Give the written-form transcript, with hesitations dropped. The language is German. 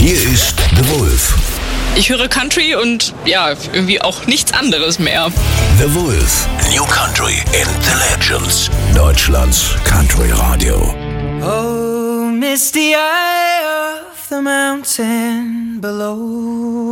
Hier ist The Wolf. Ich höre Country und ja, irgendwie auch nichts anderes mehr. The Wolf. New Country in the Legends. Deutschlands Country Radio. Oh, misty eye of the mountain below.